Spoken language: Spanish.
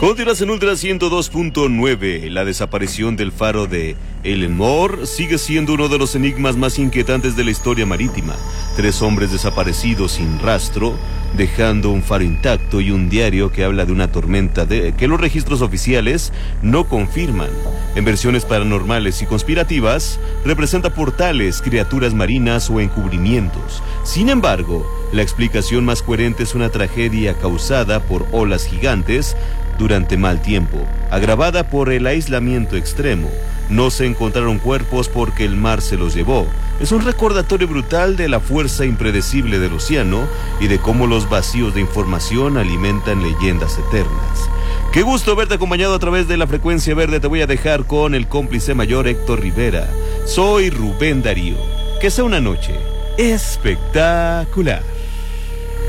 Continúas en Ultra 102.9. La desaparición del faro de Ellenmore sigue siendo uno de los enigmas más inquietantes de la historia marítima. 3 hombres desaparecidos sin rastro, dejando un faro intacto y un diario que habla de una tormenta que los registros oficiales no confirman. En versiones paranormales y conspirativas, representa portales, criaturas marinas o encubrimientos. Sin embargo, la explicación más coherente es una tragedia causada por olas gigantes durante mal tiempo, agravada por el aislamiento extremo. No se encontraron cuerpos porque el mar se los llevó. Es un recordatorio brutal de la fuerza impredecible del océano y de cómo los vacíos de información alimentan leyendas eternas. Qué gusto verte acompañado a través de la frecuencia verde. Te voy a dejar con el cómplice mayor Héctor Rivera. Soy Rubén Darío. Que sea una noche espectacular.